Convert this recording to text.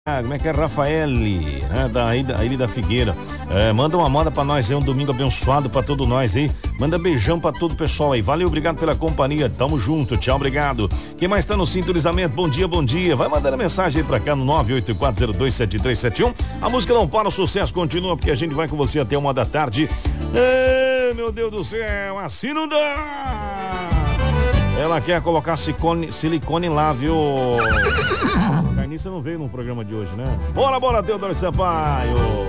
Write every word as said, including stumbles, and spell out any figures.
Como é que é, Rafaele, né, da Ilha, Ilha da Figueira. É, manda uma moda pra nós aí, um domingo abençoado pra todos nós aí. Manda beijão pra todo o pessoal aí. Valeu, obrigado pela companhia. Tamo junto, tchau, obrigado. Quem mais tá no sintonizamento? Bom dia, bom dia. Vai mandando mensagem aí pra cá no nove oito quatro zero dois sete três sete um. A música não para, o sucesso continua, porque a gente vai com você até uma da tarde. Ei, meu Deus do céu, assim não dá! Ela quer colocar silicone, silicone lá, viu? A Carniça não veio no programa de hoje, né? Bora, bora, Teodoro Sampaio!